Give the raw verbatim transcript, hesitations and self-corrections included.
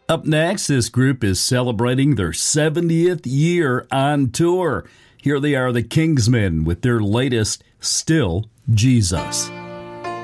Up next, this group is celebrating their seventieth year on tour. Here they are, the Kingsmen, with their latest, Still Jesus.